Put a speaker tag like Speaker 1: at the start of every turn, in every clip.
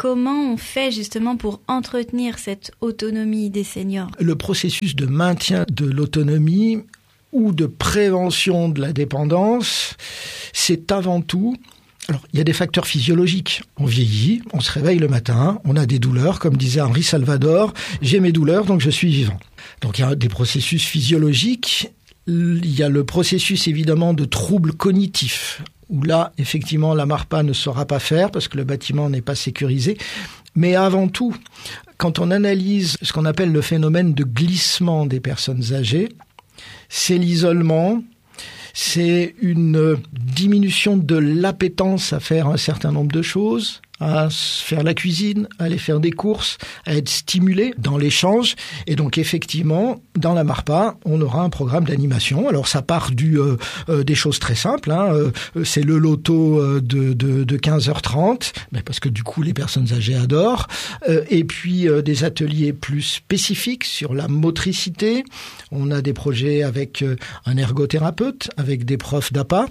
Speaker 1: comment on fait justement pour entretenir cette autonomie des seniors?
Speaker 2: Le processus de maintien de l'autonomie ou de prévention de la dépendance, c'est avant tout... Alors, il y a des facteurs physiologiques. On vieillit, on se réveille le matin, on a des douleurs, comme disait Henri Salvador, j'ai mes douleurs, donc je suis vivant. Donc, il y a des processus physiologiques. Il y a le processus, évidemment, de troubles cognitifs, où là, effectivement, la MARPA ne saura pas faire parce que le bâtiment n'est pas sécurisé. Mais avant tout, quand on analyse ce qu'on appelle le phénomène de glissement des personnes âgées, c'est l'isolement, c'est une diminution de l'appétence à faire un certain nombre de choses, à faire la cuisine, à aller faire des courses, à être stimulé dans l'échange. Et donc, effectivement, dans la MARPA, on aura un programme d'animation. Alors, ça part des choses très simples. C'est le loto de 15h30, mais parce que du coup, les personnes âgées adorent. Et puis, des ateliers plus spécifiques sur la motricité. On a des projets avec un ergothérapeute, avec des profs d'APA,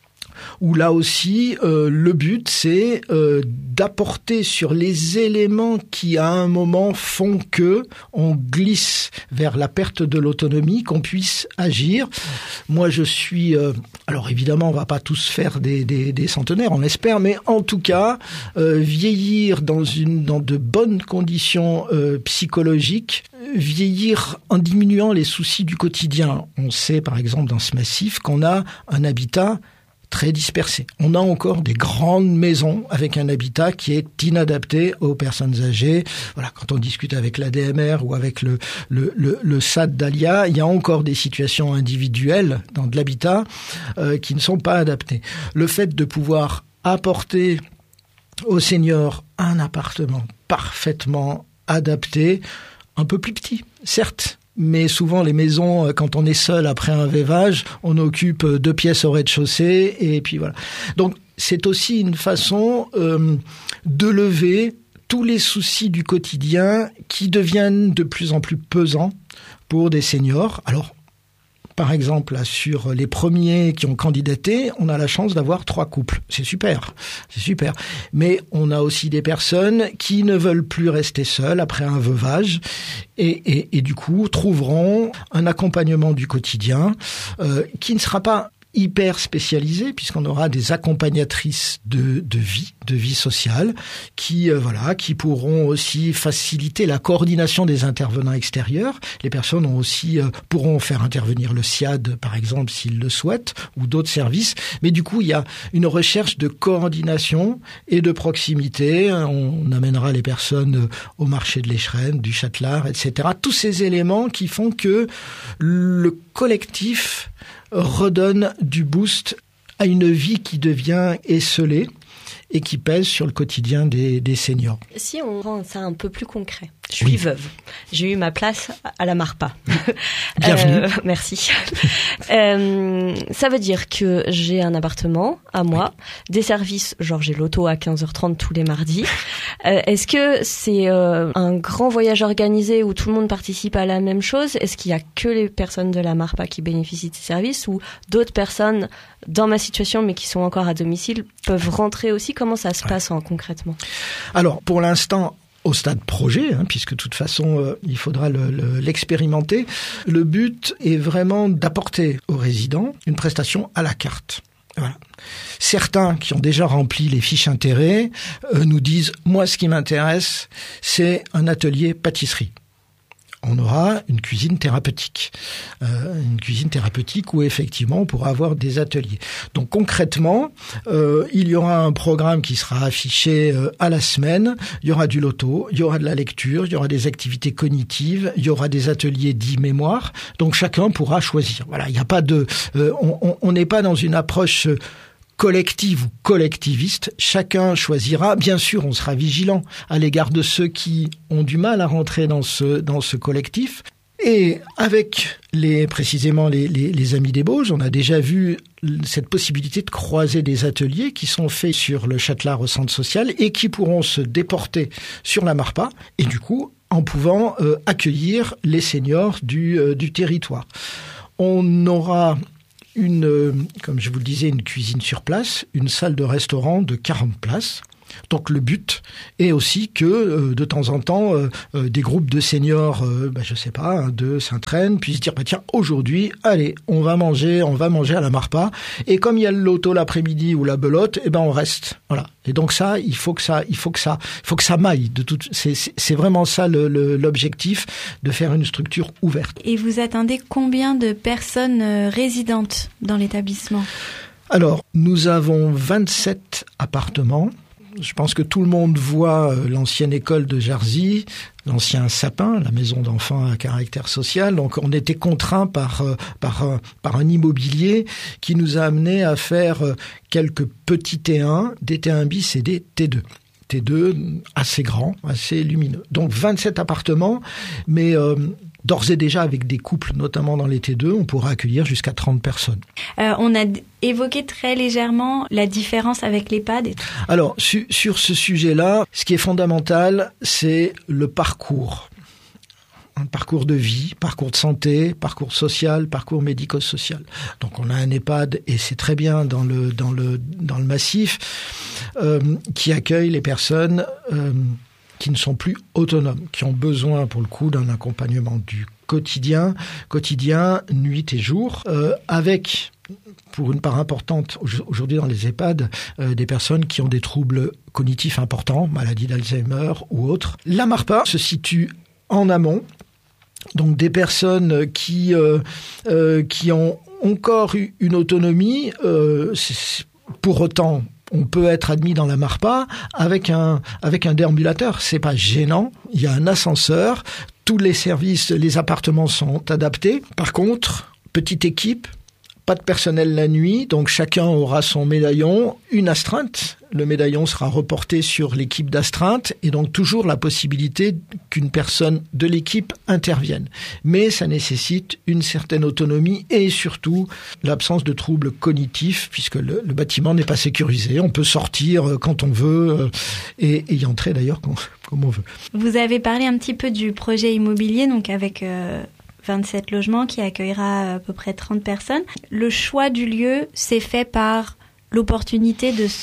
Speaker 2: où là aussi, le but, c'est d'apporter sur les éléments qui, à un moment, font que on glisse vers la perte de l'autonomie, qu'on puisse agir. Moi, je suis... alors, évidemment, on va pas tous faire des centenaires, on l'espère, mais en tout cas, vieillir dans de bonnes conditions psychologiques, vieillir en diminuant les soucis du quotidien. On sait, par exemple, dans ce massif, qu'on a un habitat très dispersé. On a encore des grandes maisons avec un habitat qui est inadapté aux personnes âgées. Voilà, quand on discute avec l'ADMR ou avec le SAD d'Alia, il y a encore des situations individuelles dans de l'habitat qui ne sont pas adaptées. Le fait de pouvoir apporter aux seniors un appartement parfaitement adapté, un peu plus petit, certes, mais souvent les maisons, quand on est seul après un veuvage, on occupe 2 pièces au rez-de-chaussée et puis voilà. Donc c'est aussi une façon de lever tous les soucis du quotidien qui deviennent de plus en plus pesants pour des seniors. Alors, par exemple, là, sur les premiers qui ont candidaté, on a la chance d'avoir 3 couples. C'est super. Mais on a aussi des personnes qui ne veulent plus rester seules après un veuvage et du coup trouveront un accompagnement du quotidien qui ne sera pas hyper spécialisé puisqu'on aura des accompagnatrices de vie sociale qui pourront aussi faciliter la coordination des intervenants extérieurs. Les personnes pourront faire intervenir le SIAD par exemple s'ils le souhaitent ou d'autres services, mais du coup il y a une recherche de coordination et de proximité. On amènera les personnes au marché de l'Écheren, du Châtelard, etc. Tous ces éléments qui font que le collectif redonne du boost à une vie qui devient esselée et qui pèse sur le quotidien des seniors.
Speaker 3: Si on rend ça un peu plus concret, je suis veuve, j'ai eu ma place à la MARPA.
Speaker 2: Bienvenue.
Speaker 3: Merci. Ça veut dire que j'ai un appartement à moi, des services, genre j'ai l'auto à 15h30 tous les mardis. Est-ce que c'est un grand voyage organisé où tout le monde participe à la même chose? Est-ce qu'il y a que les personnes de la MARPA qui bénéficient de ces services ou d'autres personnes dans ma situation mais qui sont encore à domicile peuvent rentrer aussi? Comment ça se passe concrètement?
Speaker 2: Alors, pour l'instant, au stade projet, puisque de toute façon, il faudra l'expérimenter, le but est vraiment d'apporter aux résidents une prestation à la carte. Voilà. Certains qui ont déjà rempli les fiches intérêts nous disent « Moi, ce qui m'intéresse, c'est un atelier pâtisserie ». On aura une cuisine thérapeutique. Où effectivement on pourra avoir des ateliers. Donc concrètement, il y aura un programme qui sera affiché à la semaine. Il y aura du loto, il y aura de la lecture, il y aura des activités cognitives, il y aura des ateliers dits mémoire. Donc chacun pourra choisir. Voilà, il n'y a pas de, on n'est pas dans une approche collective ou collectiviste, chacun choisira. Bien sûr, on sera vigilant à l'égard de ceux qui ont du mal à rentrer dans ce collectif. Et avec précisément les Amis des Bauges, on a déjà vu cette possibilité de croiser des ateliers qui sont faits sur le Châtelard au centre social et qui pourront se déporter sur la MARPA et du coup en pouvant accueillir les seniors du territoire. On aura comme je vous le disais, une cuisine sur place, une salle de restaurant de 40 places. Donc le but est aussi que de temps en temps des groupes de seniors, je sais pas, de Saint-Traine puissent dire tiens, aujourd'hui, allez, on va manger à la Marpa, et comme il y a le loto l'après-midi ou la belote, on reste. Voilà. Et donc ça, il faut que ça maille de tout. C'est vraiment ça l'objectif, de faire une structure ouverte.
Speaker 1: Et vous attendez combien de personnes résidentes dans l'établissement ?
Speaker 2: Alors, nous avons 27 appartements. Je pense que tout le monde voit l'ancienne école de Jarzy, l'ancien sapin, la maison d'enfants à caractère social. Donc on était contraint par un immobilier qui nous a amené à faire quelques petits T1, des T1 bis et des T2. T2 assez grands, assez lumineux. Donc 27 appartements, mais d'ores et déjà avec des couples, notamment dans les T2, on pourra accueillir jusqu'à 30 personnes.
Speaker 1: On a évoqué très légèrement la différence avec l'EHPAD.
Speaker 2: Alors, sur ce sujet-là, ce qui est fondamental, c'est le parcours. Un parcours de vie, parcours de santé, parcours social, parcours médico-social. Donc on a un EHPAD, et c'est très bien dans le massif, qui accueille les personnes qui ne sont plus autonomes, qui ont besoin pour le coup d'un accompagnement du quotidien, nuit et jour, avec, pour une part importante aujourd'hui dans les EHPAD, des personnes qui ont des troubles cognitifs importants, maladie d'Alzheimer ou autres. La Marpa se situe en amont, donc des personnes qui ont encore une autonomie, pour autant on peut être admis dans la Marpa avec un déambulateur. C'est pas gênant. Il y a un ascenseur. Tous les services, les appartements sont adaptés. Par contre, petite équipe, pas de personnel la nuit, donc chacun aura son médaillon, une astreinte. Le médaillon sera reporté sur l'équipe d'astreinte, et donc toujours la possibilité qu'une personne de l'équipe intervienne. Mais ça nécessite une certaine autonomie et surtout l'absence de troubles cognitifs, puisque le bâtiment n'est pas sécurisé. On peut sortir quand on veut et y entrer d'ailleurs comme on veut.
Speaker 1: Vous avez parlé un petit peu du projet immobilier, donc avec 27 logements qui accueillera à peu près 30 personnes. Le choix du lieu s'est fait par l'opportunité de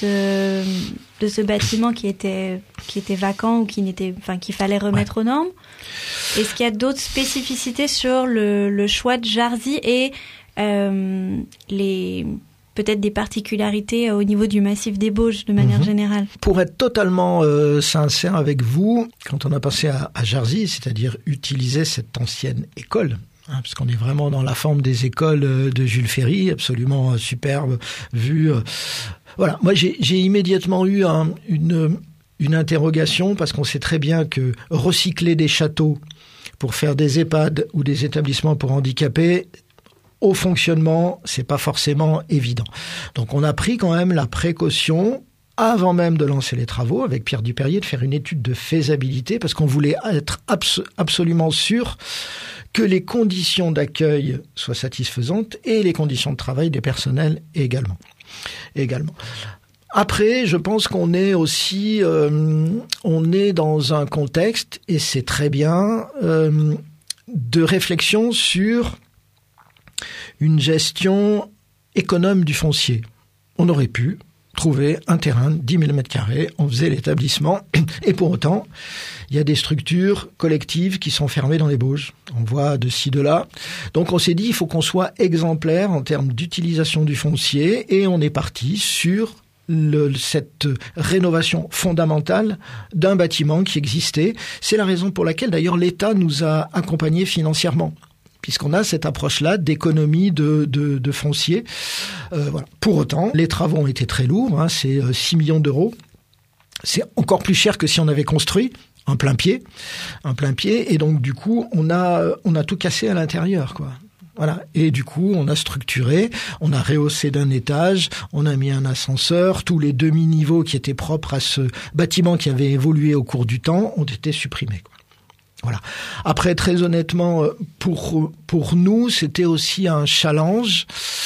Speaker 1: ce bâtiment qui était vacant ou qu'il fallait remettre aux normes. Est-ce qu'il y a d'autres spécificités sur le choix de Jarzy et peut-être des particularités au niveau du massif des Bauges de manière générale?
Speaker 2: Pour être totalement sincère avec vous, quand on a passé à Jarzy, c'est-à-dire utiliser cette ancienne école, parce qu'on est vraiment dans la forme des écoles de Jules Ferry, absolument superbe, vue. Voilà, moi j'ai immédiatement eu une interrogation, parce qu'on sait très bien que recycler des châteaux pour faire des EHPAD ou des établissements pour handicapés, au fonctionnement, c'est pas forcément évident. Donc on a pris quand même la précaution, avant même de lancer les travaux, avec Pierre Dupérier, de faire une étude de faisabilité, parce qu'on voulait être absolument sûr que les conditions d'accueil soient satisfaisantes et les conditions de travail des personnels également. Après, je pense qu'on est aussi, on est dans un contexte, et c'est très bien, de réflexion sur une gestion économe du foncier. On aurait pu trouver un terrain de 10 000 m², on faisait l'établissement, et pour autant, il y a des structures collectives qui sont fermées dans les Bauges. On voit de ci, de là. Donc on s'est dit, il faut qu'on soit exemplaire en termes d'utilisation du foncier, et on est parti sur cette rénovation fondamentale d'un bâtiment qui existait. C'est la raison pour laquelle d'ailleurs l'État nous a accompagnés financièrement, puisqu'on a cette approche-là d'économie de foncier. Voilà. Pour autant, les travaux ont été très lourds, c'est 6 millions d'euros. C'est encore plus cher que si on avait construit un plein pied, et donc du coup, on a tout cassé à l'intérieur, quoi. Voilà. Et du coup, on a structuré, on a rehaussé d'un étage, on a mis un ascenseur, tous les demi-niveaux qui étaient propres à ce bâtiment qui avait évolué au cours du temps ont été supprimés, quoi. Voilà. Après, très honnêtement, pour nous, c'était aussi un challenge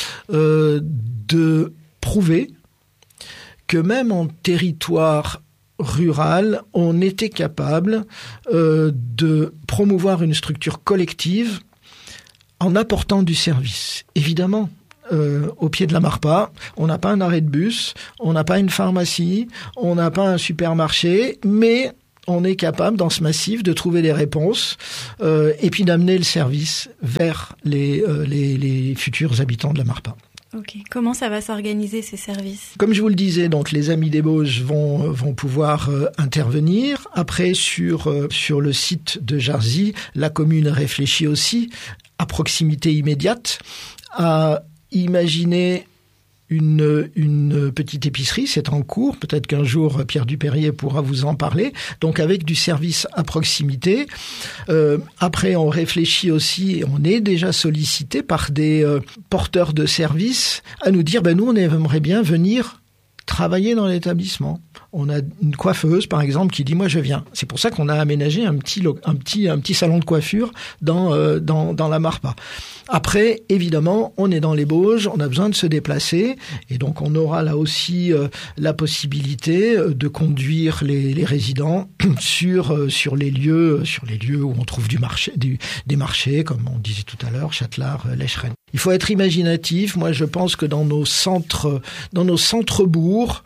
Speaker 2: de prouver que même en territoire rural, on était capable de promouvoir une structure collective en apportant du service. Évidemment, au pied de la Marpa. On n'a pas un arrêt de bus, on n'a pas une pharmacie, on n'a pas un supermarché, mais on est capable, dans ce massif, de trouver des réponses et puis d'amener le service vers les futurs habitants de la Marpa.
Speaker 1: Ok. Comment ça va s'organiser, ces services ?
Speaker 2: Comme je vous le disais, donc les Amis des Bauges vont pouvoir intervenir. Après, sur le site de Jarzy, la commune réfléchit aussi à proximité immédiate à imaginer une petite épicerie, c'est en cours. Peut-être qu'un jour, Pierre Dupérier pourra vous en parler. Donc, avec du service à proximité. Après, on réfléchit aussi, on est déjà sollicité par des porteurs de services à nous dire, nous, on aimerait bien venir travailler dans l'établissement. On a une coiffeuse, par exemple, qui dit, moi, je viens. C'est pour ça qu'on a aménagé un petit salon de coiffure dans la Marpa. Après, évidemment, on est dans les Bauges, on a besoin de se déplacer, et donc on aura là aussi la possibilité de conduire les résidents sur les lieux où on trouve des marchés, comme on disait tout à l'heure, Châtelard, Lèche-Rennes. Il faut être imaginatif. Moi, je pense que dans nos centres-bourgs,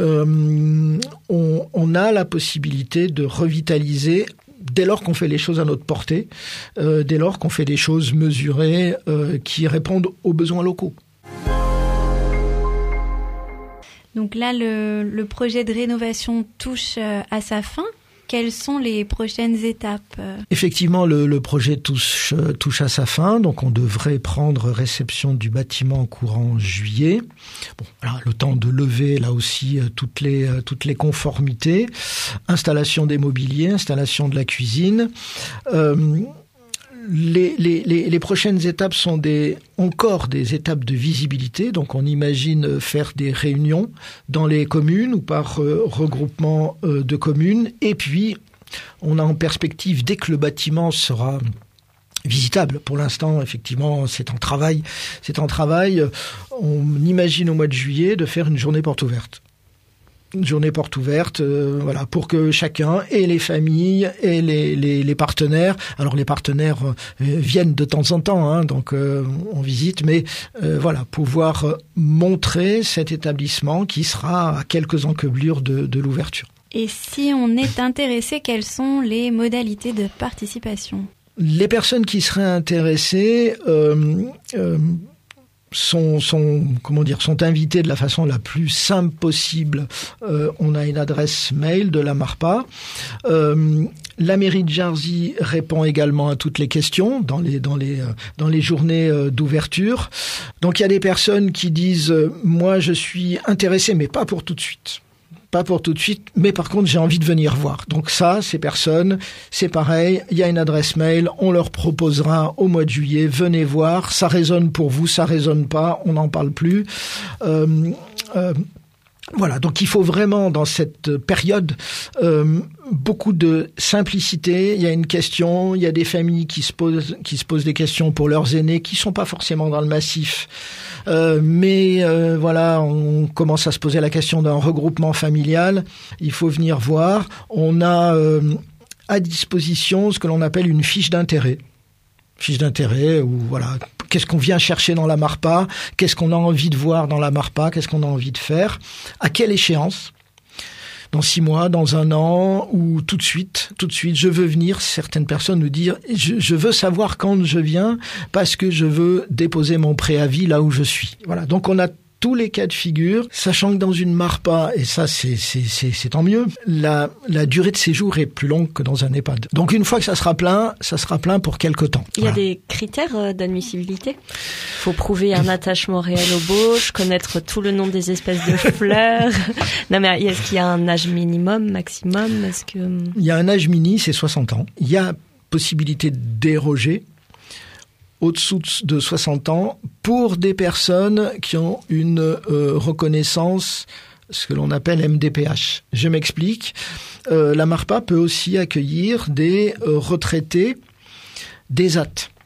Speaker 2: on a la possibilité de revitaliser dès lors qu'on fait les choses à notre portée, dès lors qu'on fait des choses mesurées qui répondent aux besoins locaux.
Speaker 1: Donc là, le projet de rénovation touche à sa fin. Quelles sont les prochaines étapes ?
Speaker 2: Effectivement, le projet touche à sa fin, donc on devrait prendre réception du bâtiment courant juillet. Bon, alors, le temps de lever là aussi toutes les conformités, installation des mobiliers, installation de la cuisine. Les prochaines étapes sont encore des étapes de visibilité. Donc, on imagine faire des réunions dans les communes ou par regroupement de communes. Et puis, on a en perspective, dès que le bâtiment sera visitable. Pour l'instant, effectivement, c'est en travail. On imagine au mois de juillet de faire une journée porte ouverte. Une journée porte ouverte, pour que chacun, et les familles, et les partenaires, alors les partenaires viennent de temps en temps, donc on visite, mais pouvoir montrer cet établissement qui sera à quelques encablures de l'ouverture.
Speaker 1: Et si on est intéressé, quelles sont les modalités de participation ?
Speaker 2: Les personnes qui seraient intéressées sont invités de la façon la plus simple possible. On a une adresse mail de la Marpa. La mairie de Jarzy répond également à toutes les questions dans les journées d'ouverture. Donc il y a des personnes qui disent moi je suis intéressé mais pas pour tout de suite. Mais par contre, j'ai envie de venir voir. Donc ça, ces personnes, c'est pareil, il y a une adresse mail, on leur proposera au mois de juillet, venez voir, ça résonne pour vous, ça résonne pas, on n'en parle plus. Donc il faut vraiment, dans cette période, beaucoup de simplicité. Il y a une question, il y a des familles qui se posent des questions pour leurs aînés qui sont pas forcément dans le massif. On commence à se poser la question d'un regroupement familial. Il faut venir voir. On a à disposition ce que l'on appelle une fiche d'intérêt. Fiche d'intérêt où qu'est-ce qu'on vient chercher dans la Marpa, qu'est-ce qu'on a envie de voir dans la Marpa, qu'est-ce qu'on a envie de faire, à quelle échéance, dans 6 mois, dans 1 an, ou tout de suite, je veux venir. Certaines personnes nous disent, je veux savoir quand je viens, parce que je veux déposer mon préavis là où je suis. Voilà, donc on a tous les cas de figure, sachant que dans une Marpa, et ça c'est tant mieux, la durée de séjour est plus longue que dans un EHPAD. Donc une fois que ça sera plein pour quelque temps.
Speaker 3: Il y a des critères d'admissibilité ? Il faut prouver un attachement réel aux Bauges, connaître tout le nom des espèces de fleurs. Non mais est-ce qu'il y a un âge minimum, maximum ?
Speaker 2: Il y a un âge mini, c'est 60 ans. Il y a possibilité de déroger au-dessous de 60 ans pour des personnes qui ont une reconnaissance, ce que l'on appelle MDPH. Je m'explique. La Marpa peut aussi accueillir des retraités d'ESAT.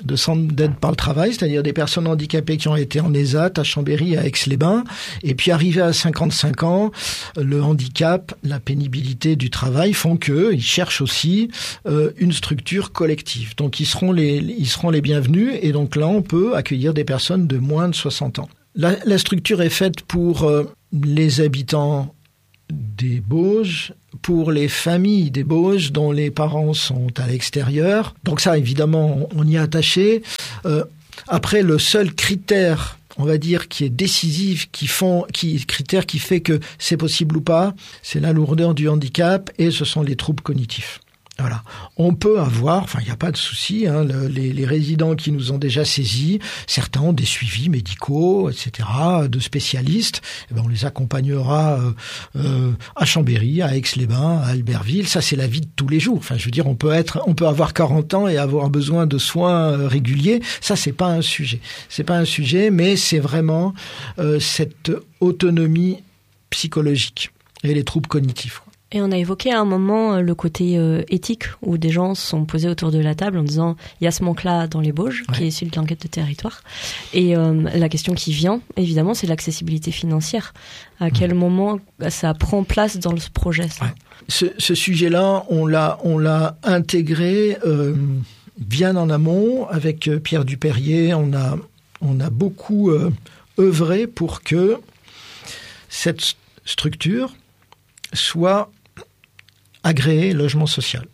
Speaker 2: de centres d'aide par le travail, c'est-à-dire des personnes handicapées qui ont été en ESAT, à Chambéry, à Aix-les-Bains, et puis arrivés à 55 ans, le handicap, la pénibilité du travail font qu'ils cherchent aussi une structure collective. Donc ils seront les bienvenus, et donc là on peut accueillir des personnes de moins de 60 ans. La structure est faite pour les habitants des Bauges, pour les familles des Bauges dont les parents sont à l'extérieur. Donc ça, évidemment, on y est attaché. Après, le seul critère, on va dire, qui est décisif, critère qui fait que c'est possible ou pas, c'est la lourdeur du handicap et ce sont les troubles cognitifs. Voilà. On peut avoir, il n'y a pas de souci, les résidents qui nous ont déjà saisis, certains ont des suivis médicaux, etc., de spécialistes. On les accompagnera à Chambéry, à Aix-les-Bains, à Albertville. Ça, c'est la vie de tous les jours. Je veux dire, on peut avoir 40 ans et avoir besoin de soins réguliers. Ça, c'est pas un sujet. C'est pas un sujet, mais c'est vraiment cette autonomie psychologique et les troubles cognitifs.
Speaker 3: Et on a évoqué à un moment le côté éthique, où des gens se sont posés autour de la table en disant il y a ce manque-là dans les Bauges, qui est issu de l'enquête de territoire. Et la question qui vient, évidemment, c'est l'accessibilité financière. À quel moment ça prend place dans ce projet, ça ?
Speaker 2: Ce sujet-là, on l'a intégré bien en amont. Avec Pierre Dupérier, on a beaucoup œuvré pour que cette structure soit agréé logement social.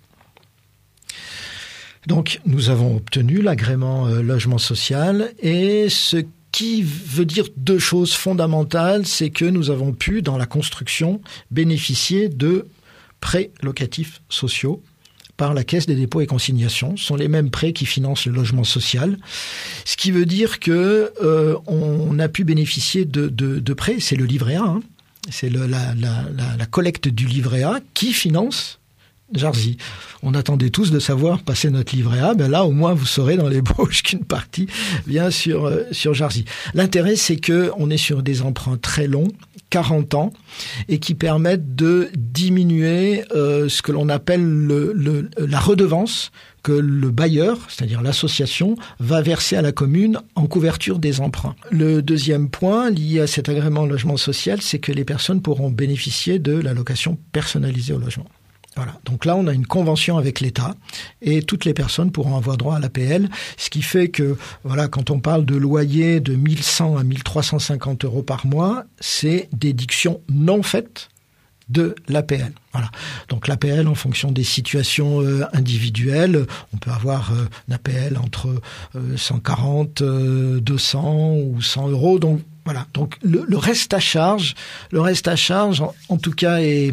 Speaker 2: Donc, nous avons obtenu l'agrément logement social, et ce qui veut dire deux choses fondamentales, c'est que nous avons pu, dans la construction, bénéficier de prêts locatifs sociaux par la Caisse des dépôts et consignations. Ce sont les mêmes prêts qui financent le logement social. Ce qui veut dire que on a pu bénéficier de prêts, c'est le livret A, c'est la collecte du livret A qui finance Jarzy. On attendait tous de savoir passer notre livret A. Là, au moins, vous saurez dans les Bauges qu'une partie vient sur Jarzy. L'intérêt, c'est que on est sur des emprunts très longs, 40 ans, et qui permettent de diminuer ce que l'on appelle la redevance que le bailleur, c'est-à-dire l'association, va verser à la commune en couverture des emprunts. Le deuxième point lié à cet agrément logement social, c'est que les personnes pourront bénéficier de l'allocation personnalisée au logement. Voilà. Donc là, on a une convention avec l'État et toutes les personnes pourront avoir droit à l'APL, ce qui fait que, quand on parle de loyer de 1100 à 1350 euros par mois, c'est déduction non faite de l'APL. Voilà. Donc l'APL, en fonction des situations individuelles, on peut avoir une APL entre 140, 200 ou 100 euros. Donc voilà. Donc le reste à charge, en tout cas est...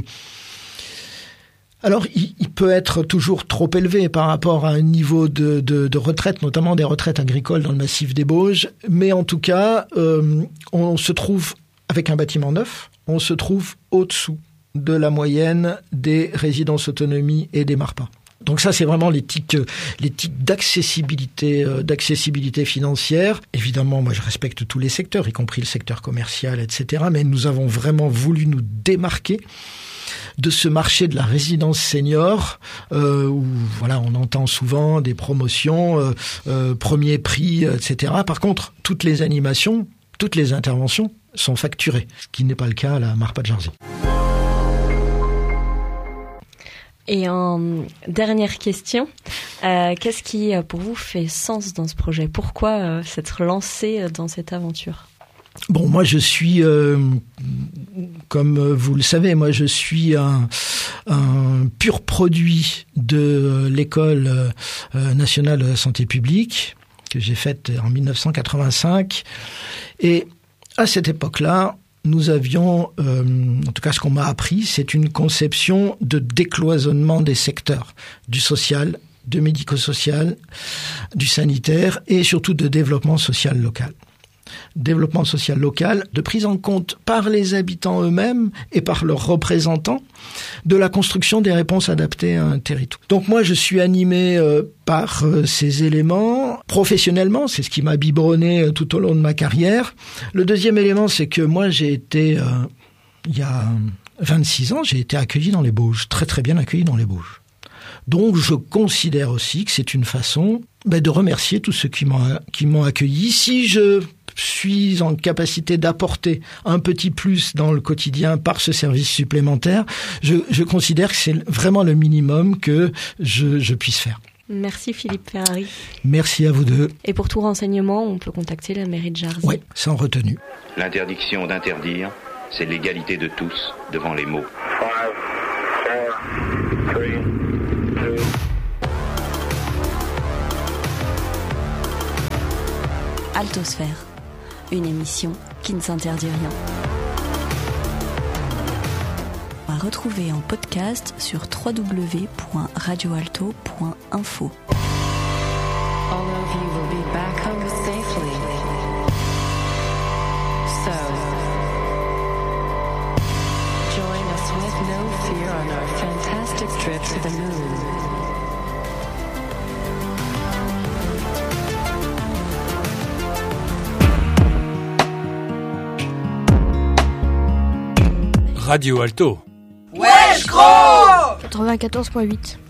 Speaker 2: Alors, il peut être toujours trop élevé par rapport à un niveau de retraite, notamment des retraites agricoles dans le massif des Bauges. Mais en tout cas, on se trouve, avec un bâtiment neuf, on se trouve au-dessous de la moyenne des résidences autonomie et des MARPA. Donc ça, c'est vraiment les tics d'accessibilité financière. Évidemment, moi, je respecte tous les secteurs, y compris le secteur commercial, etc. Mais nous avons vraiment voulu nous démarquer de ce marché de la résidence senior, où on entend souvent des promotions, premier prix, etc. Par contre, toutes les animations, toutes les interventions sont facturées, ce qui n'est pas le cas à la MARPA de Jarzy.
Speaker 3: Et en dernière question, qu'est-ce qui, pour vous, fait sens dans ce projet ? Pourquoi s'être lancé dans cette aventure ?
Speaker 2: Bon, moi je suis, comme vous le savez, je suis un pur produit de l'école nationale de la santé publique que j'ai faite en 1985. Et à cette époque-là, nous avions, en tout cas ce qu'on m'a appris, c'est une conception de décloisonnement des secteurs, du social, du médico-social, du sanitaire et surtout de développement social local. Développement social local, de prise en compte par les habitants eux-mêmes et par leurs représentants de la construction des réponses adaptées à un territoire. Donc moi, je suis animé par ces éléments. Professionnellement, c'est ce qui m'a biberonné tout au long de ma carrière. Le deuxième élément, c'est que moi, j'ai été, il y a 26 ans, j'ai été accueilli dans les Bauges, très très bien accueilli dans les Bauges. Donc je considère aussi que c'est une façon de remercier tous ceux qui m'ont accueilli. Si je suis en capacité d'apporter un petit plus dans le quotidien par ce service supplémentaire, je considère que c'est vraiment le minimum que je puisse faire.
Speaker 3: Merci Philippe Ferrari.
Speaker 2: Merci à vous deux.
Speaker 3: Et pour tout renseignement, on peut contacter la mairie de Jarzy.
Speaker 2: Oui, sans retenue.
Speaker 4: L'interdiction d'interdire, c'est l'égalité de tous devant les mots. 5, 4, 3, 2.
Speaker 5: Altosphère, une émission qui ne s'interdit rien. À retrouver en podcast sur www.radioalto.info.
Speaker 6: All of you will be back home safely. So, join us with no fear on our fantastic trip to the moon.
Speaker 7: Radio Alto.
Speaker 8: Wesh gros 94.8